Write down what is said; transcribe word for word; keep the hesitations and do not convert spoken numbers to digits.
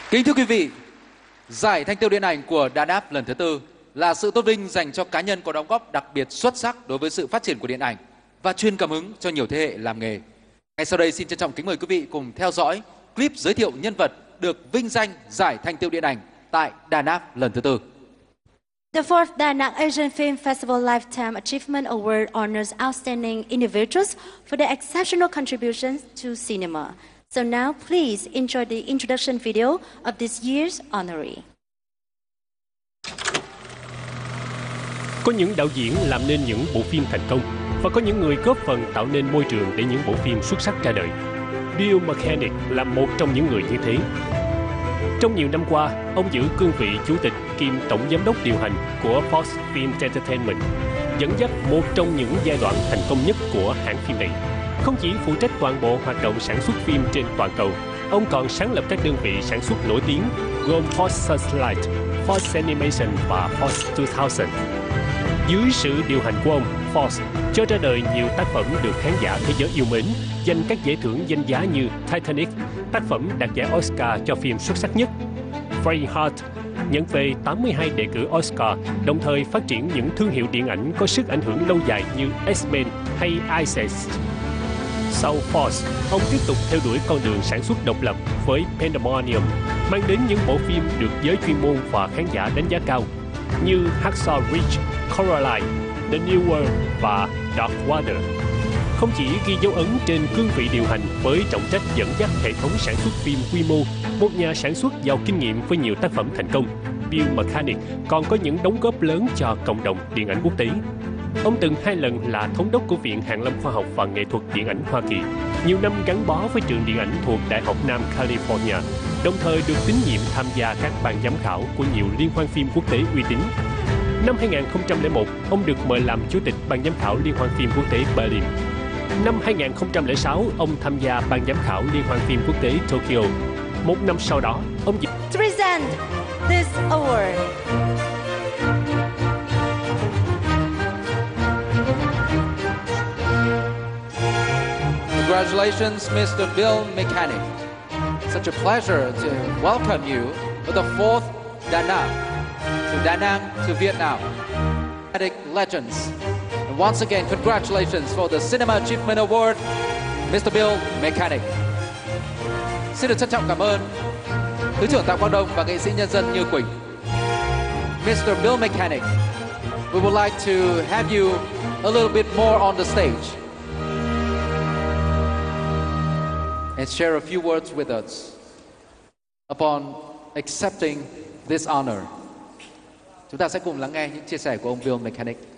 Kính thưa quý vị, giải Thành tựu điện ảnh của Đàn Áp lần thứ tư là sự tôn vinh dành cho cá nhân có đóng góp đặc biệt xuất sắc đối với sự phát triển của điện ảnh và truyền cảm hứng cho nhiều thế hệ làm nghề. Ngay sau đây xin trân trọng kính mời quý vị cùng theo dõi clip giới thiệu nhân vật được vinh danh giải Thành tựu điện ảnh tại Đàn Áp lần thứ tư. The fourth Da Nang Asian Film Festival Lifetime Achievement Award honors outstanding individuals for their exceptional contributions to cinema. So now, please enjoy the introduction video of this year's honoree. Có những đạo diễn làm nên những bộ phim thành công và có những người góp phần tạo nên môi trường để những bộ phim xuất sắc ra đời. Bill Mechanic là một trong những người như thế. Trong nhiều năm qua, ông giữ cương vị chủ tịch kiêm tổng giám đốc điều hành của Fox Film Entertainment, dẫn dắt một trong những giai đoạn thành công nhất của hãng phim này. Không chỉ phụ trách toàn bộ hoạt động sản xuất phim trên toàn cầu, ông còn sáng lập các đơn vị sản xuất nổi tiếng gồm Fox Searchlight, Fox Animation và Fox hai nghìn. Dưới sự điều hành của ông, Fox cho ra đời nhiều tác phẩm được khán giả thế giới yêu mến, giành các giải thưởng danh giá như Titanic, tác phẩm đạt giải Oscar cho phim xuất sắc nhất, Braveheart, nhận về tám mươi hai đề cử Oscar, đồng thời phát triển những thương hiệu điện ảnh có sức ảnh hưởng lâu dài như X-Men hay Isis. Sau Fox, ông tiếp tục theo đuổi con đường sản xuất độc lập với Pandemonium, mang đến những bộ phim được giới chuyên môn và khán giả đánh giá cao như Hacksaw Ridge, Coraline, The New World và Dark Water. Không chỉ ghi dấu ấn trên cương vị điều hành với trọng trách dẫn dắt hệ thống sản xuất phim quy mô, một nhà sản xuất giàu kinh nghiệm với nhiều tác phẩm thành công, Bill Mechanic còn có những đóng góp lớn cho cộng đồng điện ảnh quốc tế. Ông từng hai lần là thống đốc của Viện Hàn lâm Khoa học và Nghệ thuật Điện ảnh Hoa Kỳ, nhiều năm gắn bó với trường điện ảnh thuộc Đại học Nam California, đồng thời được tín nhiệm tham gia các ban giám khảo của nhiều liên hoan phim quốc tế uy tín. Năm hai nghìn không trăm lẻ một, ông được mời làm chủ tịch ban giám khảo Liên hoan phim quốc tế Berlin. Năm hai nghìn không trăm lẻ sáu, ông tham gia ban giám khảo Liên hoan phim quốc tế Tokyo. Một năm sau đó, ông To present this award. Congratulations, Mister Bill Mechanic. Such a pleasure to welcome you for the fourth Da Nang, to Da Nang, to Vietnam. Legends. And once again, congratulations for the Cinema Achievement Award, Mister Bill Mechanic. Xin được trân trọng cảm ơn Thứ trưởng Tạ Quang Đông và nghệ sĩ nhân dân Như Quỳnh. Mister Bill Mechanic, we would like to have you a little bit more on the stage and share a few words with us upon accepting this honor. Chúng ta sẽ cùng lắng nghe những chia sẻ của ông Bill Mechanic.